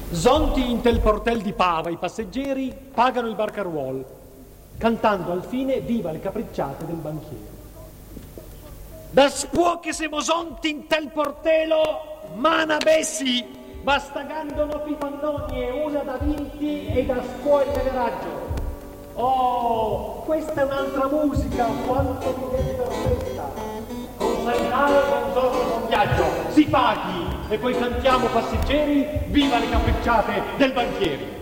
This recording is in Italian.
Zonti in tel portel di Pava i passeggeri pagano il barcaruol, cantando al fine viva le capricciate del banchiere. Da spuò che se mosonti in tel portelo, mana bessi, bastagandono pifannoni e una da vinti e da spuò il veneraggio. Oh, questa è un'altra musica, quanto mi deve per questa. Con Sainale buongiorno buon viaggio, si paghi e poi cantiamo passeggeri, viva le capricciate del banchiere.